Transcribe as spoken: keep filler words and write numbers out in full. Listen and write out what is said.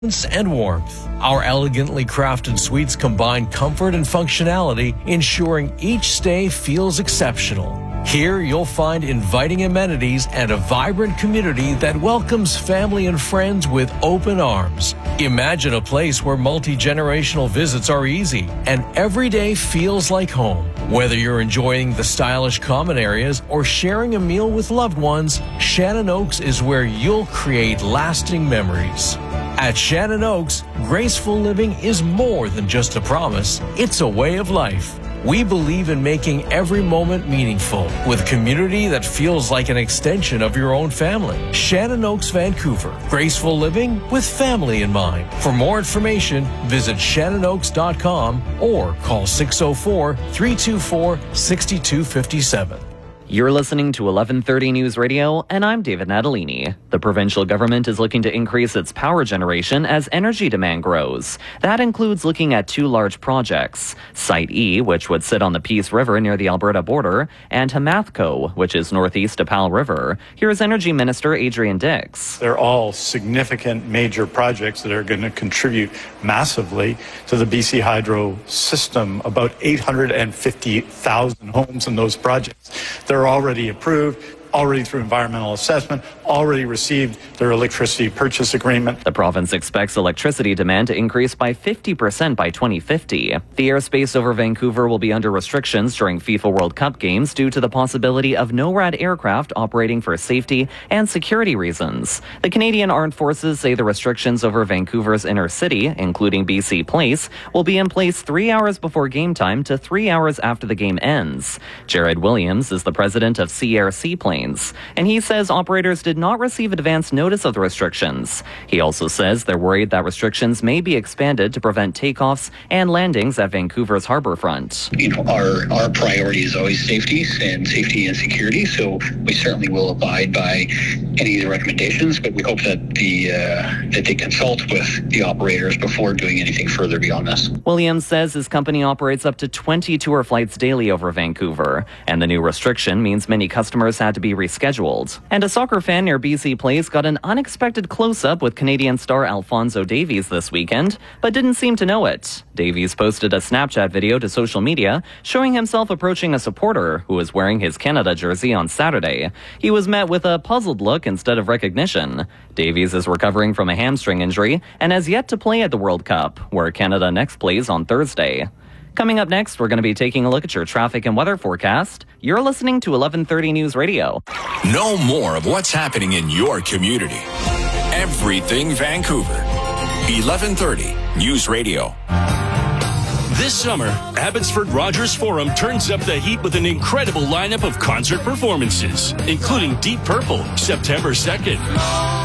and warmth. Our elegantly crafted suites combine comfort and functionality, ensuring each stay feels exceptional. Here you'll find inviting amenities and a vibrant community that welcomes family and friends with open arms. Imagine a place where multi-generational visits are easy and every day feels like home. Whether you're enjoying the stylish common areas or sharing a meal with loved ones, Shannon Oaks is where you'll create lasting memories. At Shannon Oaks, graceful living is more than just a promise, it's a way of life. We believe in making every moment meaningful with community that feels like an extension of your own family. Shannon Oaks, Vancouver. Graceful living with family in mind. For more information, visit shannon oaks dot com or call six oh four, three two four, six two five seven. You're listening to eleven thirty News Radio, and I'm David Natalini. The provincial government is looking to increase its power generation as energy demand grows. That includes looking at two large projects, Site E, which would sit on the Peace River near the Alberta border, and Hamathco, which is northeast of Powell River. Here's Energy Minister Adrian Dix. They're all significant major projects that are going to contribute massively to the B C Hydro system, about eight hundred fifty thousand homes in those projects. They're already approved, already through environmental assessment, already received their electricity purchase agreement. The province expects electricity demand to increase by fifty percent by twenty fifty. The airspace over Vancouver will be under restrictions during FIFA World Cup games due to the possibility of NORAD aircraft operating for safety and security reasons. The Canadian Armed Forces say the restrictions over Vancouver's inner city, including B C Place, will be in place three hours before game time to three hours after the game ends. Jared Williams is the president of C Air Seaplanes, and he says operators did not receive advance notice of the restrictions. He also says they're worried that restrictions may be expanded to prevent takeoffs and landings at Vancouver's harborfront. You know, our, our priority is always safety and safety and security, so we certainly will abide by any of the recommendations, but we hope that the uh, that they consult with the operators before doing anything further beyond this. Williams says his company operates up to twenty tour flights daily over Vancouver, and the new restriction means many customers had to be rescheduled. And a soccer fan near B C Place got an unexpected close-up with Canadian star Alphonso Davies this weekend, but didn't seem to know it. Davies posted a Snapchat video to social media showing himself approaching a supporter who was wearing his Canada jersey on Saturday. He was met with a puzzled look instead of recognition. Davies is recovering from a hamstring injury and has yet to play at the World Cup, where Canada next plays on Thursday. Coming up next, we're going to be taking a look at your traffic and weather forecast. You're listening to eleven thirty News Radio. Know more of what's happening in your community. Everything Vancouver. eleven thirty News Radio. This summer, Abbotsford Rogers Forum turns up the heat with an incredible lineup of concert performances, including Deep Purple, September second.